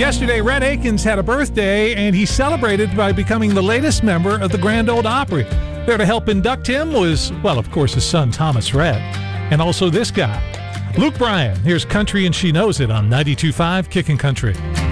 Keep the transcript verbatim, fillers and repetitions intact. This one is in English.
Yesterday, Rhett Akins had a birthday, and he celebrated by becoming the latest member of the Grand Ole Opry. There to help induct him was, well, of course, his son, Thomas Rhett, and also this guy, Luke Bryan. Here's Country and She Knows It on ninety-two point five Kickin' Country.